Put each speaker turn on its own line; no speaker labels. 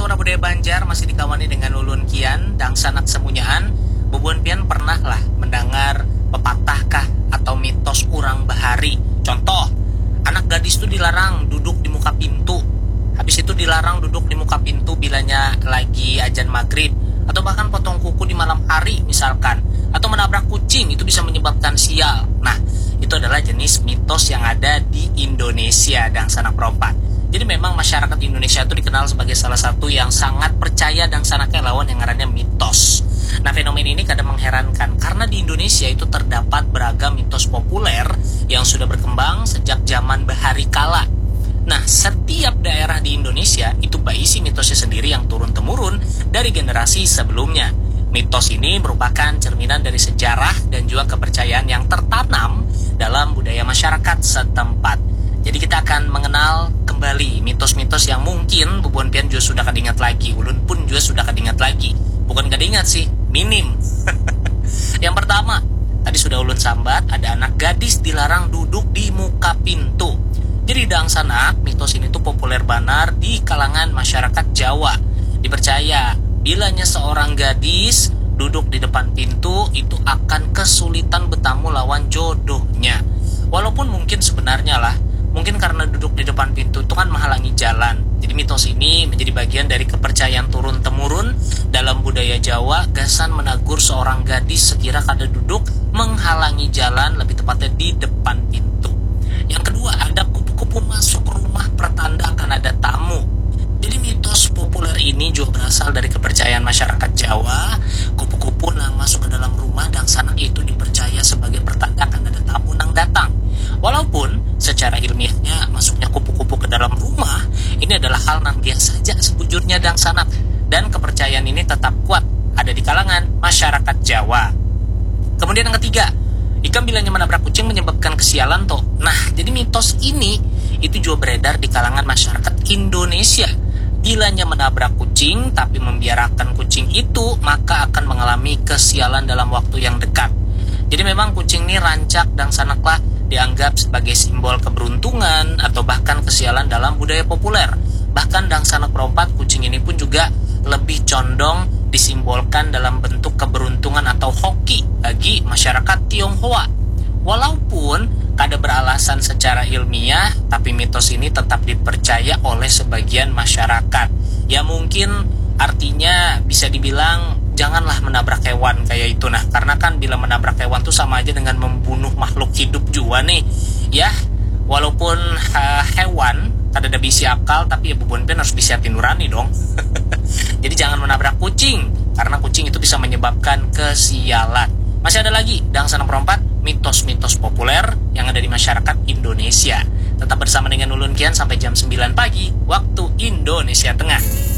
Suara Budaya Banjar masih dikawani dengan Ulun Kian dan Sanak Semunyaan. Bubuan pian pernah lah mendengar pepatahkah atau mitos urang bahari. Contoh, anak gadis itu dilarang duduk di muka pintu. Habis itu dilarang duduk di muka pintu bilanya lagi ajan maghrib. Atau bahkan potong kuku di malam hari misalkan. Atau menabrak kucing itu bisa menyebabkan sial. Nah, itu adalah jenis mitos yang ada di Indonesia dan Sanak Perompat. Jadi memang masyarakat Indonesia itu dikenal sebagai salah satu yang sangat percaya dan sanaknya lawan yang ngarannya mitos. Nah, fenomena ini kadang mengherankan karena di Indonesia itu terdapat beragam mitos populer yang sudah berkembang sejak zaman bahari kala. Nah, setiap daerah di Indonesia itu berisi mitosnya sendiri yang turun-temurun dari generasi sebelumnya. Mitos ini merupakan cerminan dari sejarah dan juga kepercayaan yang tertanam dalam budaya masyarakat setempat. Jadi kita akan mengenal kembali mitos-mitos yang mungkin Bubuan Pian juga sudah kadingat lagi, Ulun pun juga sudah kadingat lagi. Bukan kadingat sih, minim. Yang pertama, tadi sudah Ulun sambat, ada anak gadis dilarang duduk di muka pintu. Jadi dang Sanak, mitos ini tuh populer banar di kalangan masyarakat Jawa. Dipercaya, bilanya seorang gadis duduk di depan pintu itu akan kesulitan bertamu lawan jodohnya. Walaupun mungkin sebenarnya lah, mungkin karena duduk di depan pintu itu kan menghalangi jalan. Jadi mitos ini menjadi bagian dari kepercayaan turun-temurun dalam budaya Jawa. Gasan menegur seorang gadis sekira kada duduk menghalangi jalan, lebih tepatnya di depan pintu. Yang kedua, ada kupu-kupu masuk rumah pertanda akan ada tamu. Jadi mitos populer ini juga berasal dari kepercayaan masyarakat Jawa. Kupu-kupu nang masuk ke dalam rumah dan Sanak itu dipercaya sebagai pertanda akan ada tamu nang datang. Walaupun secara ilmiahnya masuknya kupu-kupu ke dalam rumah ini adalah hal yang biasa saja sebujurnya dan Sanak, dan kepercayaan ini tetap kuat ada di kalangan masyarakat Jawa. Kemudian yang ketiga, ikan bilanya menabrak kucing menyebabkan kesialan toh. Nah, jadi mitos ini itu juga beredar di kalangan masyarakat Indonesia. Bilanya menabrak kucing tapi membiarkan kucing itu, maka akan mengalami kesialan dalam waktu yang dekat. Jadi memang kucing ini rancak dan Sanaklah dianggap sebagai simbol keberuntungan atau bahkan kesialan dalam budaya populer. Bahkan dang Sanak Perompat, kucing ini pun juga lebih condong disimbolkan dalam bentuk keberuntungan atau hoki bagi masyarakat Tionghoa. Walaupun kada beralasan secara ilmiah, tapi mitos ini tetap dipercaya oleh sebagian masyarakat. Ya mungkin artinya bisa dibilang janganlah menabrak hewan kayak itu. Nah, karena kan bila menabrak hewan tuh sama aja dengan membunuh makhluk hidup juga nih. Ya, walaupun hewan kada ada bisi akal, tapi ya Bubuan Pian harus bisa hati nurani dong. Jadi jangan menabrak kucing, karena kucing itu bisa menyebabkan kesialan. Masih ada lagi dang Sanak Perompat mitos-mitos populer yang ada di masyarakat Indonesia. Tetap bersama dengan Ulun Kian sampai jam 9 pagi waktu Indonesia Tengah.